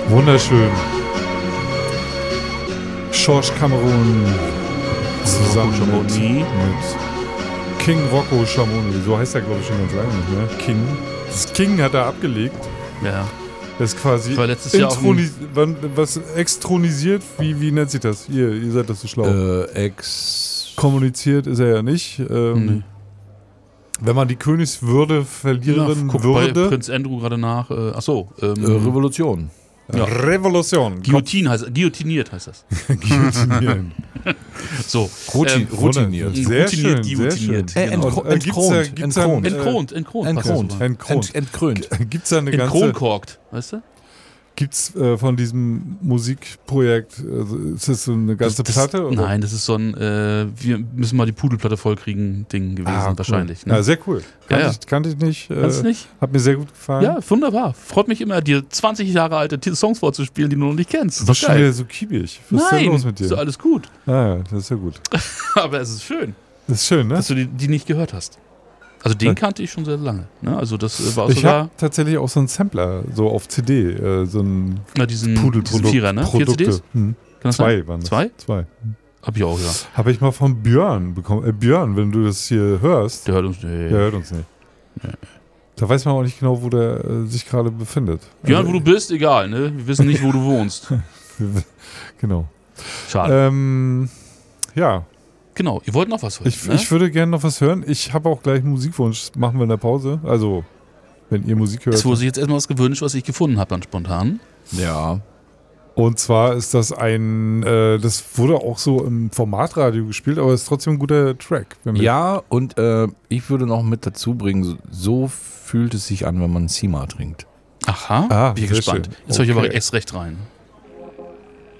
Wunderschön. Georges Cameron zusammen mit King Rocco Schamoni. So heißt er, glaube ich, schon ganz lange nicht mehr. King. Das King hat er abgelegt. Ja. Das ist quasi was extronisiert. Wie nennt sich das? Ihr seid das so schlau. Kommuniziert ist er ja nicht. Nee. Wenn man die Königswürde verlieren würde. Bei Prinz Andrew gerade nach. Revolution. Ja. Revolution. Guillotiniert heißt das. Guillotinieren. So. Routiniert. Sehr schön. Guillotiniert. Entkrönt. Gibt's da eine ganze... Entkronkorkt, weißt du? Gibt's von diesem Musikprojekt, ist das so eine ganze Platte? Oder? Nein, das ist so ein wir müssen mal die Pudelplatte vollkriegen Ding gewesen, wahrscheinlich. Cool. Ne? Ja, sehr cool. Kannte ich nicht. Kannst du nicht? Hat mir sehr gut gefallen. Ja, wunderbar. Freut mich immer, dir 20 Jahre alte Songs vorzuspielen, die du noch nicht kennst. Du bist schon wieder so kiebig. Was ist denn los mit dir? Ist alles gut. Ja, das ist ja gut. Aber es ist schön. Das ist schön, ne? Dass du die nicht gehört hast. Also den kannte ich schon sehr lange. Ne? Also das war ich habe tatsächlich auch so einen Sampler, so auf CD, so ein diesen Vierer, ne? 4 CDs? Kann das 2 waren das. 2? 2. Hab ich auch, ja. Habe ich mal von Björn bekommen. Björn, wenn du das hier hörst. Der hört uns nicht. Nee. Da weiß man auch nicht genau, wo der sich gerade befindet. Björn, wo du bist, egal, ne? Wir wissen nicht, wo du wohnst. Genau. Schade. Ja. Genau, ihr wollt noch was hören, Ich würde gerne noch was hören. Ich habe auch gleich einen Musikwunsch. Machen wir in der Pause. Also, wenn ihr Musik hört. Es wurde sich jetzt erstmal was gewünscht, was ich gefunden habe dann spontan. Ja. Und zwar ist das das wurde auch so im Formatradio gespielt, aber es ist trotzdem ein guter Track. Ja, und ich würde noch mit dazu bringen, so fühlt es sich an, wenn man Sima trinkt. Aha, bin ich gespannt. Schön. Jetzt höre ich aber erst recht rein.